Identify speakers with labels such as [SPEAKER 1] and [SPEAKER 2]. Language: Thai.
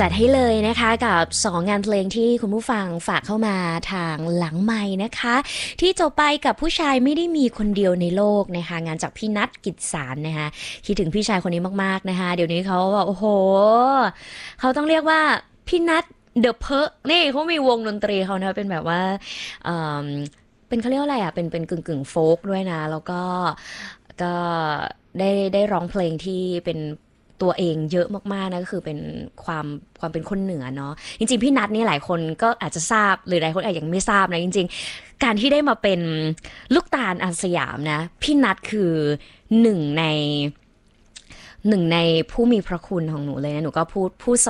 [SPEAKER 1] จัดให้เลยนะคะกับ2งานเพลงที่คุณผู้ฟังฝากเข้ามาทางหลังไมค์นะคะที่จบไปกับผู้ชายไม่ได้มีคนเดียวในโลกนะคะงานจากพี่นัทกิจสารนะคะคิดถึงพี่ชายคนนี้มากๆนะคะเดี๋ยวนี้เขาแบบโอ้โหเขาต้องเรียกว่าพี่นัทเดอะเพอนี่เขามีวงดนตรีเขานะเป็นแบบว่าเอ่อเป็นเขาเรียกว่าอะไรอ่ะเป็นกึ่งโฟกด้วยนะแล้วก็ได้ร้องเพลงที่เป็นตัวเองเยอะมากๆนะก็คือเป็นความความเป็นคนเหนือเนาะจริงๆพี่นัทนี่หลายคนก็อาจจะทราบหรือหลายคนอาจจะยังไม่ทราบนะจริงๆการที่ได้มาเป็นลูกตาลอาสยามนะพี่นัทคือหนึ่งในหนึ่งในผู้มีพระคุณของหนูเลยนะหนูก็พูด